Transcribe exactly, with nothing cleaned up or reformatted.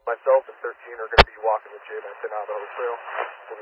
Myself and thirteen are going to be walking with Jay Benson on the Navajo Trail. We'll